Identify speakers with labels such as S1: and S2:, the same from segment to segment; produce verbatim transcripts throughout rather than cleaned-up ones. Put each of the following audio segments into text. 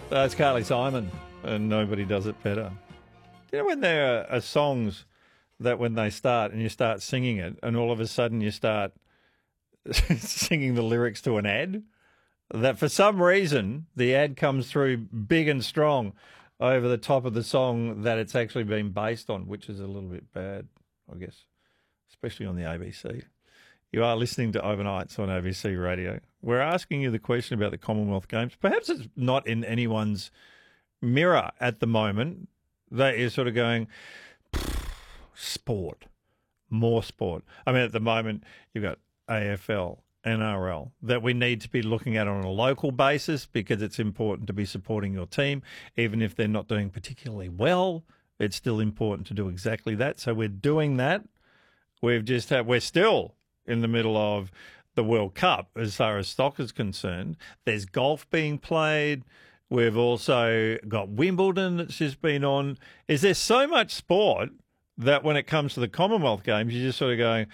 S1: That's Carly Simon, and nobody does it better. You know when there are songs that when they start and you start singing it, and all of a sudden you start singing the lyrics to an ad? That for some reason the ad comes through big and strong over the top of the song that it's actually been based on, which is a little bit bad, I guess, especially on the A B C. You are listening to Overnights on A B C Radio. We're asking you the question about the Commonwealth Games. Perhaps it's not in anyone's mirror at the moment that you're sort of going, sport, more sport. I mean, at the moment, you've got A F L, N R L, that we need to be looking at on a local basis because it's important to be supporting your team. Even if they're not doing particularly well, it's still important to do exactly that. So we're doing that. We've just had, we're still in the middle of the World Cup as far as soccer is concerned. There's golf being played. We've also got Wimbledon that's just been on. Is there so much sport that when it comes to the Commonwealth Games, you're just sort of going,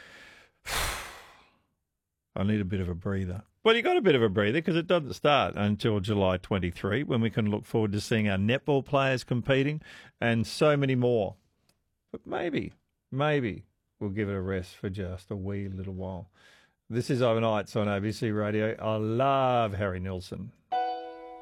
S1: I need a bit of a breather. Well, you got a bit of a breather because it doesn't start until July twenty-third, when we can look forward to seeing our netball players competing and so many more. But maybe, maybe we'll give it a rest for just a wee little while. This is Overnights on A B C Radio. I love Harry Nilsson.